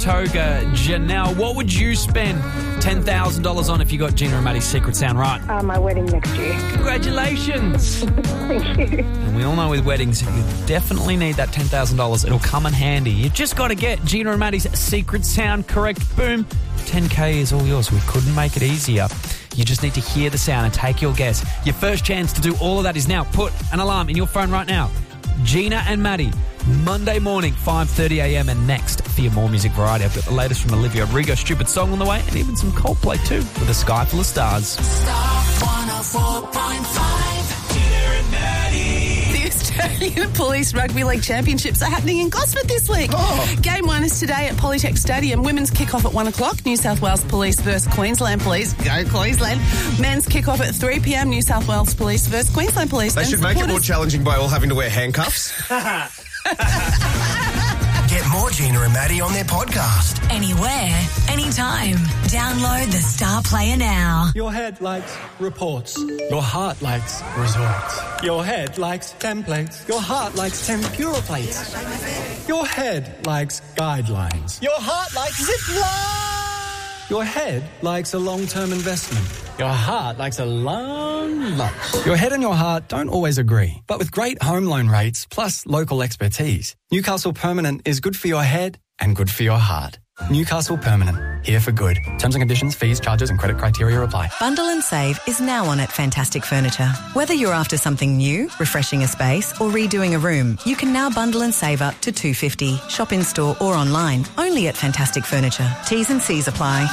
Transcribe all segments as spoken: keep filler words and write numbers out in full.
Saratoga. Janelle, what would you spend ten thousand dollars on if you got Gina and Maddie's secret sound right? Uh, my wedding next year. Congratulations. Thank you. And we all know with weddings, you definitely need that ten thousand dollars. It'll come in handy. You've just got to get Gina and Maddie's secret sound correct. Boom. ten K is all yours. We couldn't make it easier. You just need to hear the sound and take your guess. Your first chance to do all of that is now. Put an alarm in your phone right now. Gina and Maddie, Monday morning, five thirty a.m. and next for your more music variety. I've got the latest from Olivia Rodrigo, Stupid Song on the way, and even some Coldplay too, with A Sky Full of Stars. Star one oh four point five. Gina and Maddie. The Australian Police Rugby League Championships are happening in Gosford this week. Oh. Game one is today at Polytech Stadium. Women's kick-off at one o'clock. New South Wales Police versus Queensland Police. Go Queensland. Men's kick-off at three p.m. New South Wales Police versus Queensland Police. They And should make it more supporters- challenging by all having to wear handcuffs. Get more Gina and Maddie on their podcast. Anywhere, anytime. Download the Star Player now. Your head likes reports. Your heart likes resorts. Your head likes templates. Your heart likes tempura plates. Your head likes guidelines. Your heart likes zip line. Your head likes a long-term investment. Your heart likes a long lunch. Your head and your heart don't always agree, but with great home loan rates plus local expertise, Newcastle Permanent is good for your head and good for your heart. Newcastle Permanent, here for good. Terms and conditions, fees, charges and credit criteria apply. Bundle and Save is now on at Fantastic Furniture. Whether you're after something new, refreshing a space or redoing a room, you can now bundle and save up to two hundred fifty dollars. Shop in store or online, only at Fantastic Furniture. T's and C's apply.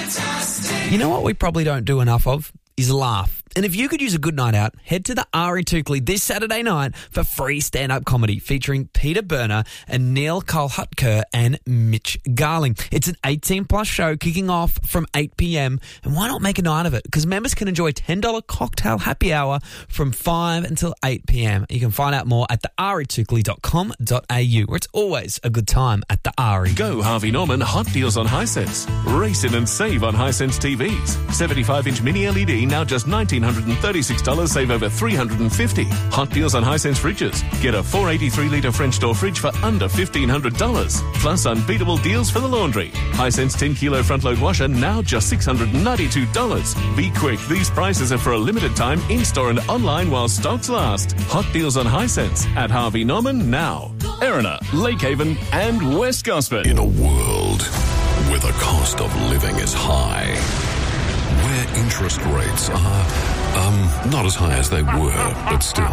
You know what we probably don't do enough of? Is laugh. And if you could use a good night out, head to the Ari Tukli this Saturday night for free stand-up comedy featuring Peter Berner and Neil Kolhutker and Mitch Garling. It's an eighteen plus show kicking off from eight p.m. And why not make a night of it? Because members can enjoy ten dollars cocktail happy hour from five until eight p.m. You can find out more at the ari tukli dot com dot a u, where it's always a good time at the Ari. Go Harvey Norman hot deals on Hisense. Race in and save on Hisense T Vs. seventy-five inch mini L E D now just nineteen thirty-six dollars, save over three hundred fifty dollars. Hot deals on Hisense fridges. Get a four eighty-three litre French door fridge for under fifteen hundred dollars. Plus unbeatable deals for the laundry. Hisense ten kilo front load washer now just six hundred ninety-two dollars. Be quick, these prices are for a limited time in-store and online while stocks last. Hot deals on Hisense at Harvey Norman now. Erina, Lake Haven and West Gosford. In a world where the cost of living is high, where interest rates are, um, not as high as they were, but still,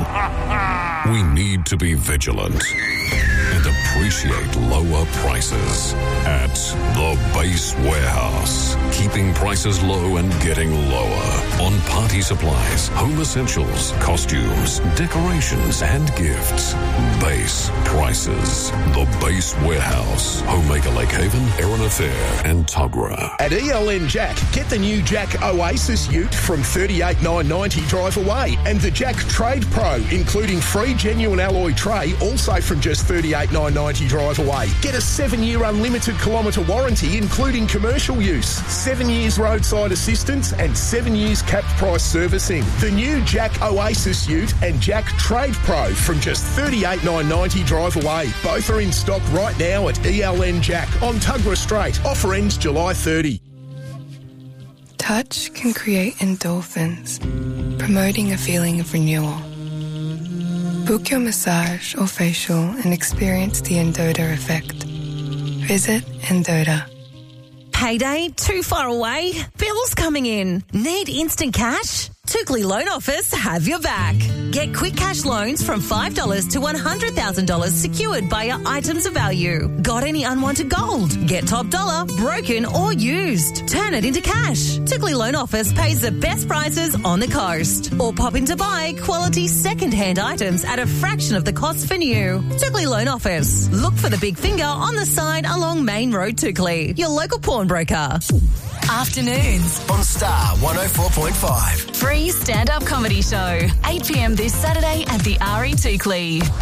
we need to be vigilant and appreciate lower prices at the Base Warehouse. Keeping prices low and getting lower on party supplies, home essentials, costumes, decorations, and gifts. Base prices. The Base Warehouse. Homemaker Lake Haven, Erina Fair, and Tuggerah. At E L N Jack, get the new Jack Oasis Ute from thirty-eight thousand nine hundred ninety dollars drive away, and the Jack Trade Pro, including free genuine alloy tray, also from just thirty-eight thousand nine hundred ninety dollars drive away. Get a seven-year unlimited kilometre warranty, including commercial use, seven years roadside assistance, and seven years capped price servicing. The new Jack Oasis Ute and Jack Trade Pro from just thirty-eight thousand nine hundred ninety dollars drive away. Both are in stock right now at E L N Jack on Tuggerah Strait. Offer ends July thirtieth. Touch can create endorphins, promoting a feeling of renewal. Book your massage or facial and experience the Endota effect. Visit Endota. Payday too far away? Bills coming in? Need instant cash? Tukli Loan Office have your back. Get quick cash loans from five dollars to one hundred thousand dollars secured by your items of value. Got any unwanted gold? Get top dollar, broken or used. Turn it into cash. Tukli Loan Office pays the best prices on the coast. Or pop in to buy quality second-hand items at a fraction of the cost for new. Tukli Loan Office. Look for the big finger on the sign along Main Road Tukli. Your local pawnbroker. Afternoons on Star one oh four point five. Free stand-up comedy show. eight p.m. this Saturday at the Ari Tukli.